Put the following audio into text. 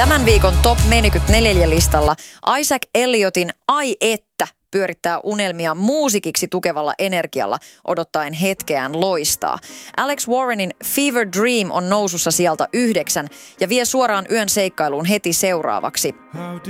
Tämän viikon Top 44 listalla Isaac Elliotin Ai että pyörittää unelmia muusikiksi tukevalla energialla, odottaen hetkeään loistaa. Alex Warrenin Fever Dream on nousussa sieltä 9 ja vie suoraan yön seikkailuun heti seuraavaksi.